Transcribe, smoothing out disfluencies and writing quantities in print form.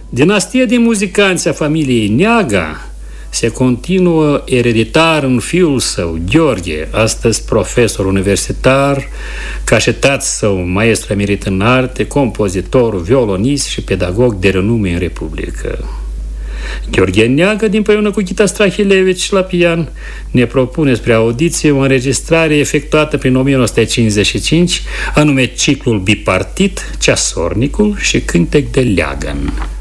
Dinastia de muzicanți a familiei Neaga se continuă ereditar în fiul său, Gheorghe, astăzi profesor universitar, ca și tatăl său, maestru emerit în arte, compozitor, violonist și pedagog de renume în Republică. Gheorghe Neagă, împreună cu Ghita Strahilevici la pian, ne propune spre audiție o înregistrare efectuată prin 1955, anume ciclul bipartit, Ceasornicul și Cântec de leagăn.